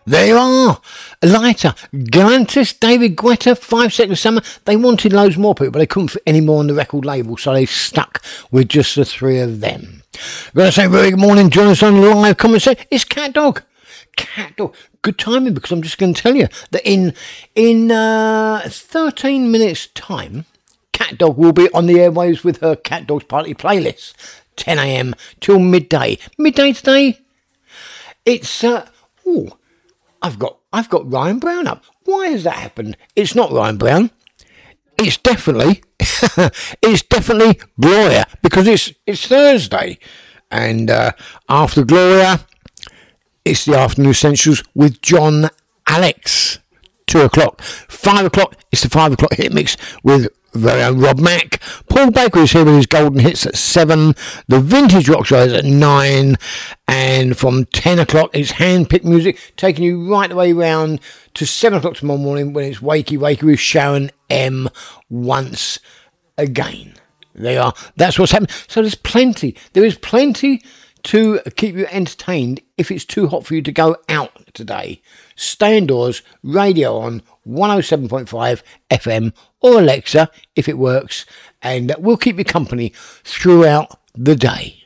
There you are. Lighter, Galantis, David Guetta, 5 Seconds Summer. They wanted loads more people, but they couldn't fit any more on the record label, so they stuck with just the three of them. I'm going to say very good morning, join us on live comment section. It's Cat Dog. Cat Dog. Good timing, because I'm just going to tell you that in 13 minutes' time, Cat Dog will be on the airwaves with her Cat Dog's Party playlist. 10 a.m. till midday. Midday today, it's... I've got Ryan Brown up. Why has that happened? It's not Ryan Brown. It's definitely Gloria, because it's Thursday, and after Gloria, it's the Afternoon Essentials with John Alex. 2 o'clock. 5 o'clock, it's the 5 o'clock hit mix with very own Rob Mack. Paul Baker is here with his golden hits at 7. The Vintage Rock Show is at 9. And from 10 o'clock, it's hand-picked music, taking you right the way round to 7 o'clock tomorrow morning when it's Wakey Wakey with Sharon M. once again. There you are. That's what's happening. So there is plenty to keep you entertained if it's too hot for you to go out today. Stay indoors, radio on 107.5 FM or Alexa if it works, and we'll keep you company throughout the day.